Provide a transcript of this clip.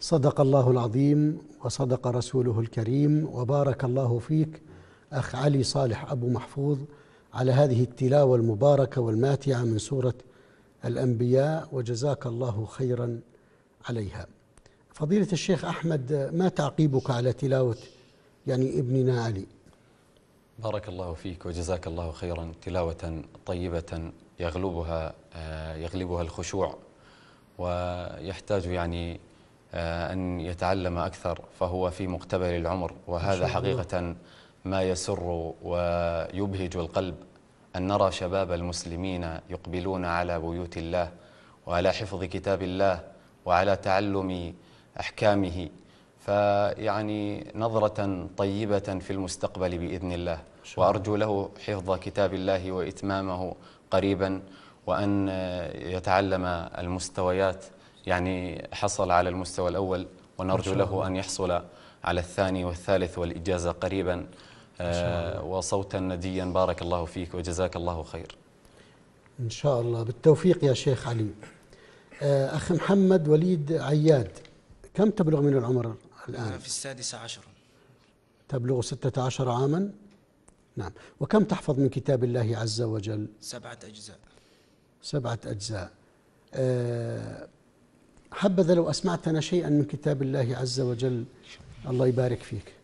صدق الله العظيم وصدق رسوله الكريم، وبارك الله فيك أخ علي صالح أبو محفوظ على هذه التلاوة المباركة والماتعة من سورة الأنبياء، وجزاك الله خيرا عليها. فضيلة الشيخ أحمد، ما تعقيبك على تلاوة ابننا علي؟ بارك الله فيك وجزاك الله خيرا. تلاوة طيبة يغلبها الخشوع، ويحتاج أن يتعلم أكثر، فهو في مقتبل العمر، وهذا حقيقة ما يسر ويبهج القلب أن نرى شباب المسلمين يقبلون على بيوت الله وعلى حفظ كتاب الله وعلى تعلم أحكامه، نظرة طيبة في المستقبل بإذن الله. وأرجو له حفظ كتاب الله وإتمامه قريبا، وأن يتعلم المستويات، حصل على المستوى الأول، ونرجو له أن يحصل على الثاني والثالث والإجازة قريبا، وصوتا نديا. بارك الله فيك وجزاك الله خير. إن شاء الله بالتوفيق يا شيخ علي. أخ محمد وليد عياد، كم تبلغ من العمر الآن؟ في 16. تبلغ 16 عاما. نعم. وكم تحفظ من كتاب الله عز وجل؟ 7 أجزاء. 7 أجزاء. حبذا لو أسمعتنا شيئا من كتاب الله عز وجل. الله يبارك فيك.